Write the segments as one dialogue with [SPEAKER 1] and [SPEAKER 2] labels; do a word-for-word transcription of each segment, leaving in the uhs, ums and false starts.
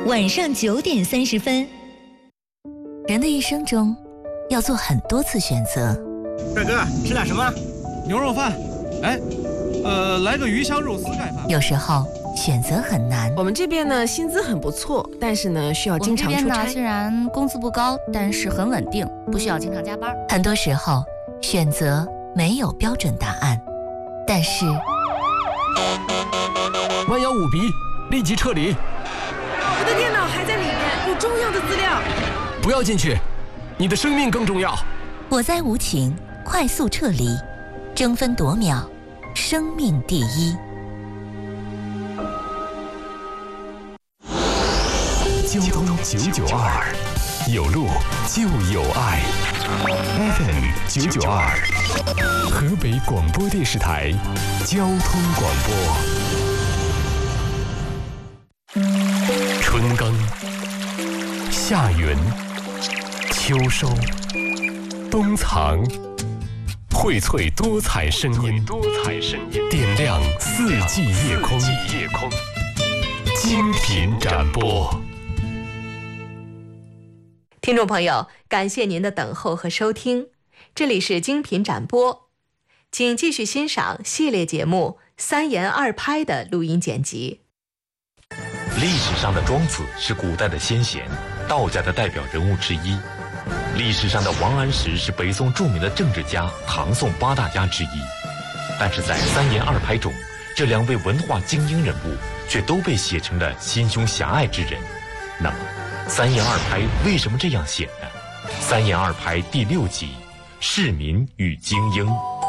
[SPEAKER 1] 晚上九点三十分。人的一生中，要做很多次选择。
[SPEAKER 2] 帅哥，吃点什么？
[SPEAKER 3] 牛肉饭。哎，呃，来个鱼香肉丝盖饭。
[SPEAKER 1] 有时候选择很难。
[SPEAKER 4] 我们这边呢，薪资很不错，但是呢，需要经常出差。
[SPEAKER 1] 我们这边呢，虽然工资不高，但是很稳定，不需要经常加班。很多时候，选择没有标准答案，但是
[SPEAKER 5] 万幺五 B， 立即撤离。
[SPEAKER 4] 我的电脑还在里面，有重要的资料。
[SPEAKER 5] 不要进去，你的生命更重要。
[SPEAKER 1] 火灾无情，快速撤离，争分夺秒，生命第一。
[SPEAKER 6] 交通九九二，有路就有爱。F M 九九二，河北广播电视台交通广播。春耕、夏耘、秋收、冬藏，荟萃多彩声音，多彩声音，点亮四季夜空，夜空，精品展播。
[SPEAKER 7] 听众朋友，感谢您的等候和收听，这里是精品展播，请继续欣赏系列节目《三言二拍》的录音剪辑。
[SPEAKER 8] 历史上的庄子是古代的先贤，道家的代表人物之一。历史上的王安石是北宋著名的政治家，唐宋八大家之一。但是在三言二拍中，这两位文化精英人物却都被写成了心胸狭隘之人。那么三言二拍为什么这样写呢？三言二拍第六集，市民与精英。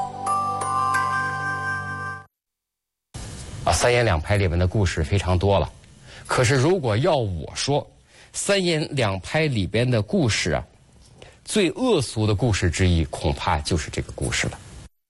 [SPEAKER 9] 啊，三言两拍里面的故事非常多了，可是如果要我说，三言两拍里边的故事啊，最恶俗的故事之一，恐怕就是这个故事了。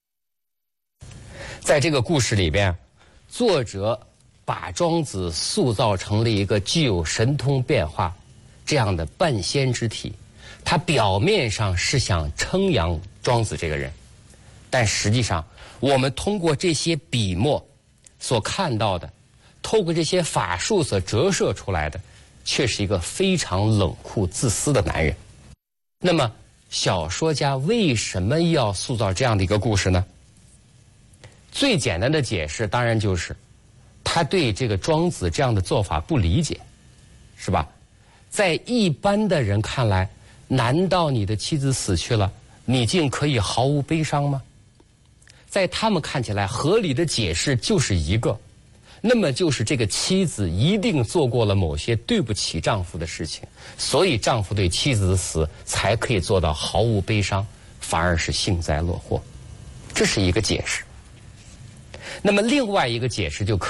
[SPEAKER 9] 在这个故事里边，作者把庄子塑造成了一个具有神通变化这样的半仙之体，他表面上是想称扬庄子这个人，但实际上我们通过这些笔墨所看到的，透过这些法术所折射出来的，却是一个非常冷酷自私的男人。那么小说家为什么要塑造这样的一个故事呢？最简单的解释当然就是他对这个庄子这样的做法不理解，是吧？在一般的人看来，难道你的妻子死去了，你竟可以毫无悲伤吗？在他们看起来，合理的解释就是一个，那么就是这个妻子一定做过了某些对不起丈夫的事情，所以丈夫对妻子的死才可以做到毫无悲伤，反而是幸灾乐祸。这是一个解释。那么另外一个解释就可